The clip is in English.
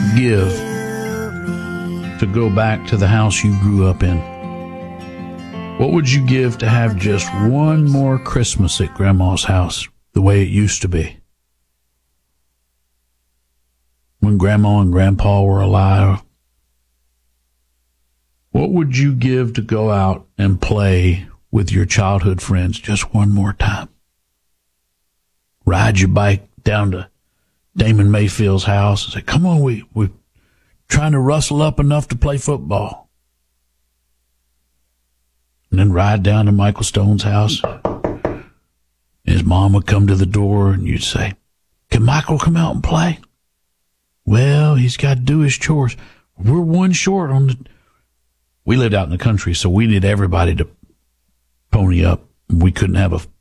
give to go back to the house you grew up in? What would you give to have just one more Christmas at Grandma's house the way it used to be? When Grandma and Grandpa were alive? What would you give to go out and play with your childhood friends just one more time? Ride your bike down to Damon Mayfield's house and say, come on, we're trying to rustle up enough to play football. And then ride down to Michael Stone's house. His mom would come to the door and you'd say, can Michael come out and play? Well, he's got to do his chores. We're one short on the... We lived out in the country, so we needed everybody to pony up. We couldn't have a